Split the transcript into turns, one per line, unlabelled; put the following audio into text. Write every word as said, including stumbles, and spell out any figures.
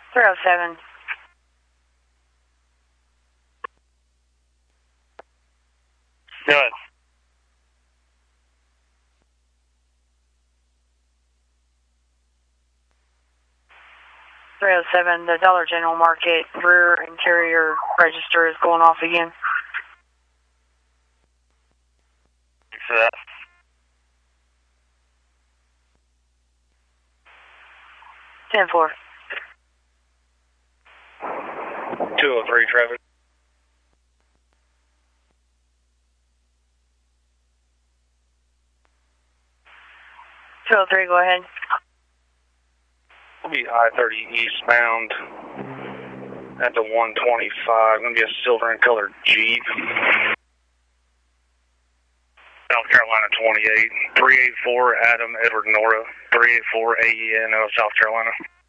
three oh seven.
Go ahead.
three oh seven, the Dollar General Market rear interior register is going off again.
Thanks for that.
ten four.
two oh three traffic.
two oh three, go ahead.
We'll be I thirty eastbound at the one twenty-five. Gonna be a silver and colored Jeep. South Carolina twenty-eight. three eighty-four Adam Edward Nora. three eighty-four A E N O, South Carolina.